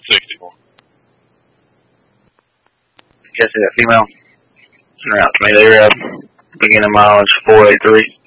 64. Guess that female. Turn out to me. They're beginning mileage 483.